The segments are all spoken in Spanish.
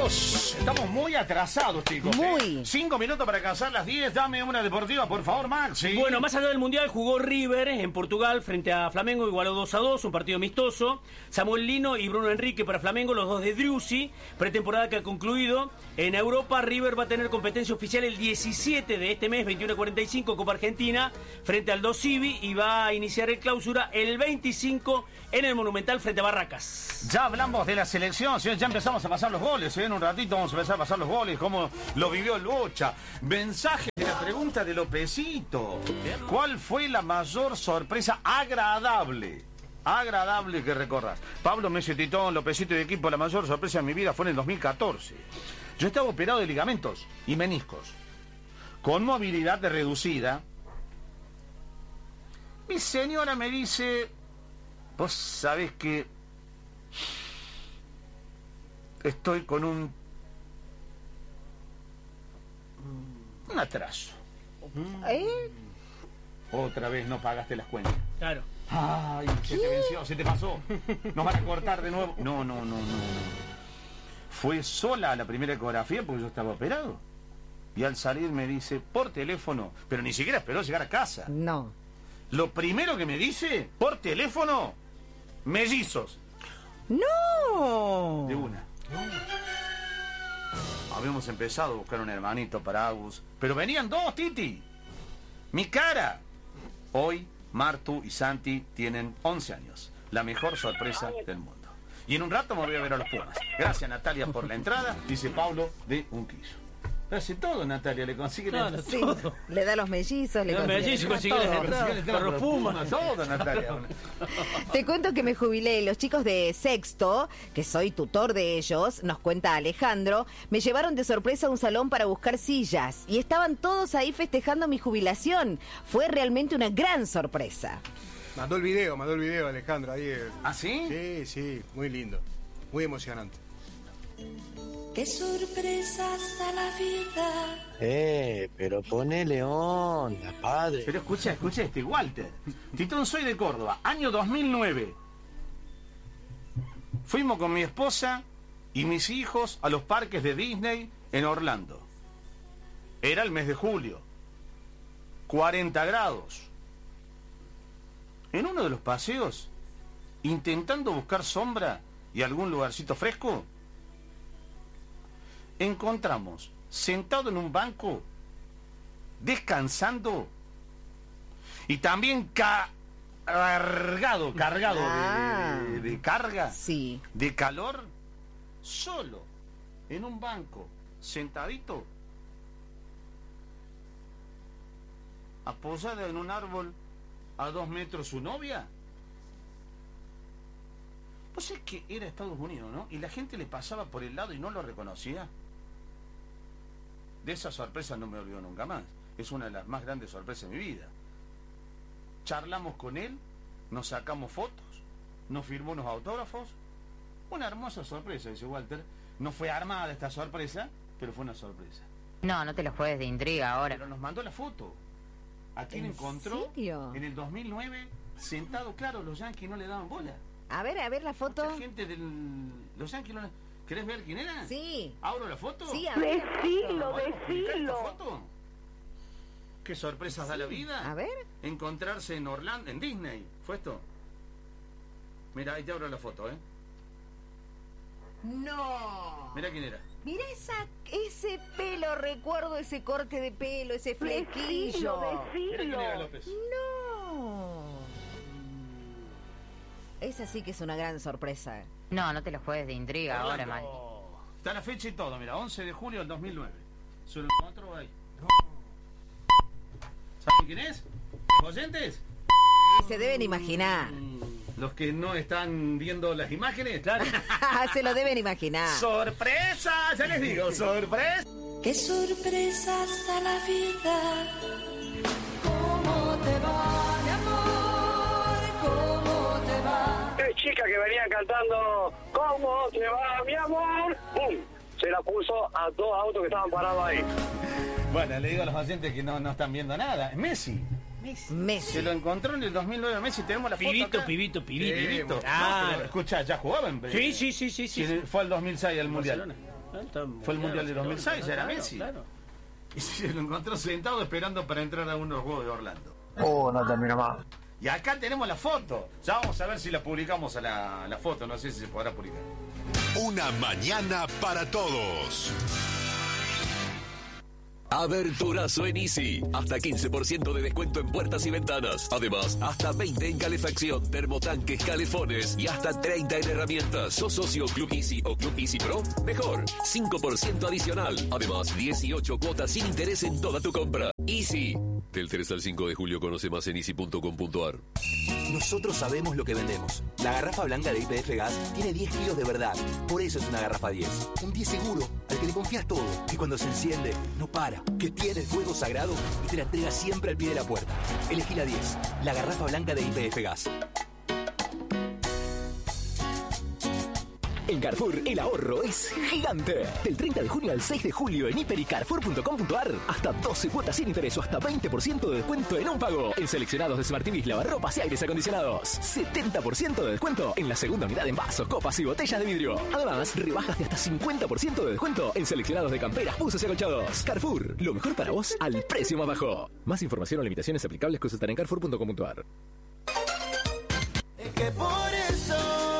Amigos, estamos muy atrasados, chicos. Muy. 5 minutos para alcanzar las 10. Dame una deportiva, por favor, Maxi. Bueno, más allá del Mundial jugó River en Portugal frente a Flamengo, igualó 2-2, un partido amistoso. Samuel Lino y Bruno Enrique para Flamengo, los dos de Driussi, pretemporada que ha concluido. En Europa, River va a tener competencia oficial el 17 de este mes, 21:45, Copa Argentina, frente al Aldo Civi, y va a iniciar el clausura el 25 en el Monumental frente a Barracas. Ya hablamos de la selección, ¿sí? Ya empezamos a pasar los goles, ¿sí? En un ratito vamos a empezar a pasar los goles, cómo lo vivió el Bocha. Mensaje de la pregunta de Lopecito. ¿Cuál fue la mayor sorpresa agradable que recorras? Pablo Messi, Titón, Lopecito y equipo, la mayor sorpresa de mi vida fue en el 2014. Yo estaba operado de ligamentos y meniscos, con movilidad reducida. Mi señora me dice, vos sabés que estoy con un atraso. Otra vez no pagaste las cuentas. Claro. Ay, se te venció, se te pasó. Nos van a cortar de nuevo. No. Fue sola la primera ecografía porque yo estaba operado. Y al salir me dice, por teléfono, pero ni siquiera esperó llegar a casa. No. Lo primero que me dice, por teléfono, mellizos. ¡No! De una. Habíamos empezado a buscar un hermanito para Agus, pero venían dos, Titi. Mi cara. Hoy, Martu y Santi tienen 11 años. La mejor sorpresa del mundo. Y en un rato me voy a ver a los Pumas. Gracias, Natalia, por la entrada, dice Pablo de Unquillo. Hace todo, Natalia, le consigue la entrada. Sí, le da los mellizos, le consigue las entradas para los Pumas. Todo, Natalia. Te cuento que me jubilé. Los chicos de sexto, que soy tutor de ellos, nos cuenta Alejandro, me llevaron de sorpresa a un salón para buscar sillas y estaban todos ahí festejando mi jubilación. Fue realmente una gran sorpresa. Mandó el video Alejandro ahí. ¿Ah, sí? Sí, muy lindo, muy emocionante. ¡Qué sorpresas da la vida! Pero ponele onda, padre. Pero escucha Walter. Titón, soy de Córdoba, año 2009. Fuimos con mi esposa y mis hijos a los parques de Disney en Orlando. Era el mes de julio. 40 grados. En uno de los paseos, intentando buscar sombra y algún lugarcito fresco, encontramos sentado en un banco, descansando y también cargado de carga, sí, de calor, solo en un banco, sentadito, apoyada en un árbol a 2 metros su novia. Pues es que era Estados Unidos, ¿no? Y la gente le pasaba por el lado y no lo reconocía. De esa sorpresa no me olvido nunca más. Es una de las más grandes sorpresas de mi vida. Charlamos con él, nos sacamos fotos, nos firmó unos autógrafos. Una hermosa sorpresa, dice Walter. No fue armada esta sorpresa, pero fue una sorpresa. No te lo juegues de intriga ahora. Pero nos mandó la foto. ¿A quién ¿En encontró? serio? En el 2009, sentado, claro, los Yankees no le daban bola. A ver la foto. Mucha gente los Yankees no le... ¿Querés ver quién era? Sí. ¿Abro la foto? Sí, a ver. Decilo. ¿Esta foto? ¿Qué sorpresas da la vida? A ver. Encontrarse en Orlando, en Disney. ¿Fue esto? Mira, ahí te abro la foto, ¿eh? No. Mira quién era. Mira ese pelo, recuerdo ese corte de pelo, ese flequillo. Mira quién era López. No. Esa sí que es una gran sorpresa. No te lo juegues de intriga ahora, man. Está la fecha y todo, mira, 11 de julio del 2009. Se lo encontró ahí. ¿Saben quién es? ¿Los oyentes? Se deben imaginar. Los que no están viendo las imágenes, claro. Se lo deben imaginar. ¡Sorpresa! Ya les digo, sorpresa. ¡Qué sorpresas da la vida! ¿Cómo te va, mi amor? ¿Cómo te va? 3 chicas que venían cantando ¿Cómo te va, mi amor? ¡Bum! Se la puso a 2 autos que estaban parados ahí. Bueno, le digo a los oyentes que no están viendo nada. Es Messi. Se lo encontró en el 2009 Messi, tenemos la foto acá. Pibito. Claro. No, escucha, ya jugaba en Sí. Fue al 2006 al Mundial. Barcelona. Fue el Mundial de 2006, era Messi. Claro. Y se lo encontró sentado esperando para entrar a uno de los Juegos de Orlando. No termino más. Y acá tenemos la foto. Ya vamos a ver si la publicamos a la foto. No sé si se podrá publicar. Una mañana para todos. Aberturazo en Easy. Hasta 15% de descuento en puertas y ventanas. Además, hasta 20 en calefacción, termotanques, calefones y hasta 30 en herramientas. ¿Sos socio Club Easy o Club Easy Pro? Mejor, 5% adicional. Además, 18 cuotas sin interés en toda tu compra. Easy. Del 3 al 5 de julio conoce más en easy.com.ar. Nosotros sabemos lo que vendemos. La garrafa blanca de YPF Gas tiene 10 kilos de verdad. Por eso es una garrafa 10. Un 10 seguro, al que le confías todo. Que cuando se enciende, no para. Que tiene el fuego sagrado y te la entrega siempre al pie de la puerta. Elegí la 10. La garrafa blanca de YPF Gas. En Carrefour, el ahorro es gigante. Del 30 de junio al 6 de julio en hiper-y-carrefour.com.ar. Hasta 12 cuotas sin interés o hasta 20% de descuento en un pago. En seleccionados de Smart TVs, lavarropas y aires acondicionados. 70% de descuento en la segunda unidad en vasos, copas y botellas de vidrio. Además, rebajas de hasta 50% de descuento en seleccionados de camperas, buzos y acolchados. Carrefour, lo mejor para vos al precio más bajo. Más información o limitaciones aplicables consultar en carrefour.com.ar. Es que por eso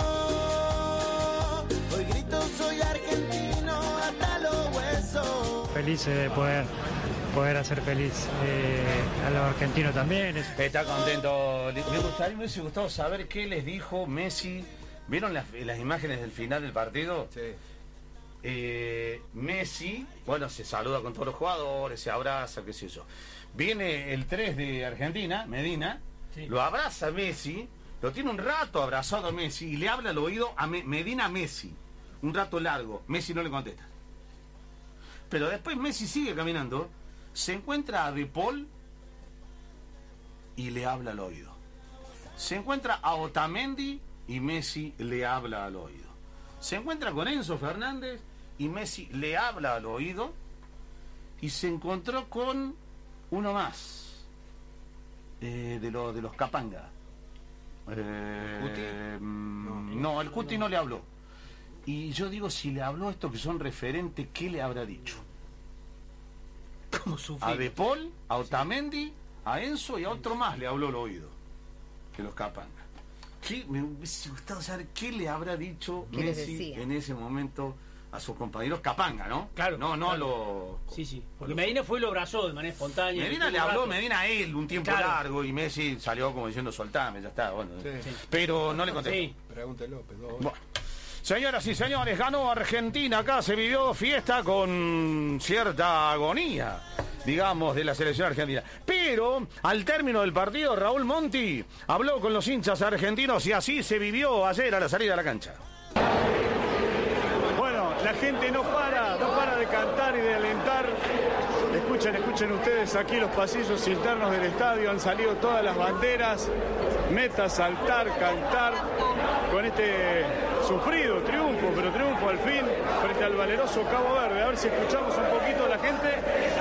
hoy grito soy argentino hasta los huesos. Feliz de poder hacer feliz a los argentinos también. Está contento. Me hubiese gustado saber qué les dijo Messi. ¿Vieron las imágenes del final del partido? Sí. Messi, bueno, se saluda con todos los jugadores, se abraza, qué sé yo. Viene el 3 de Argentina, Medina, sí. Lo abraza Messi, lo tiene un rato abrazado a Messi y le habla al oído a Medina a Messi. Un rato largo, Messi no le contesta. Pero después Messi sigue caminando, se encuentra a De Paul y le habla al oído. Se encuentra a Otamendi y Messi le habla al oído. Se encuentra con Enzo Fernández y Messi le habla al oído. Y se encontró con uno más de los Capanga. No, el Cuti no le habló. Y yo digo, si le habló esto que son referentes, ¿qué le habrá dicho? A De Paul, a Otamendi, a Enzo y a otro más le habló al oído de los Capanga. Me hubiese gustado saber qué le habrá dicho Messi en ese momento a sus compañeros Capanga, ¿no? Claro. No claro. a los... Sí. Porque Medina fue y lo abrazó de manera espontánea. Medina le habló, Medina a él un tiempo largo y Messi salió como diciendo soltame, ya está. Bueno, sí. Pero no le contestó. Sí. Pregunte López. Bueno. Señoras y señores, ganó Argentina. Acá se vivió fiesta con cierta agonía, digamos, de la selección argentina. Pero al término del partido, Raúl Monti habló con los hinchas argentinos y así se vivió ayer a la salida de la cancha. Bueno, la gente no para de cantar y de alentar. Escuchen ustedes aquí los pasillos internos del estadio, han salido todas las banderas, meta, saltar, cantar, con este sufrido triunfo, pero triunfo al fin, frente al valeroso Cabo Verde. A ver si escuchamos un poquito a la gente.